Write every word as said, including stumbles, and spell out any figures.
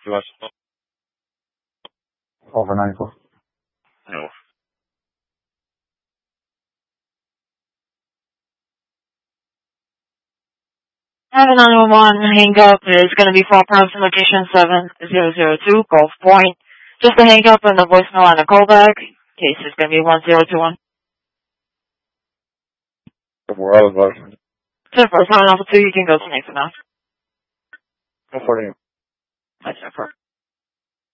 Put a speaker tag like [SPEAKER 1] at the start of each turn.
[SPEAKER 1] ます。
[SPEAKER 2] Over ninety-four.
[SPEAKER 1] No.
[SPEAKER 3] Seven nine one hang up is going to be for approximation seven zero zero two Gulf Point. Just a hang up and the voicemail and a callback. Case is going to be one zero two one.
[SPEAKER 1] Before I was watching.
[SPEAKER 3] So for seven alpha two, you can go to next now.
[SPEAKER 1] Reporting.
[SPEAKER 3] That's no problem.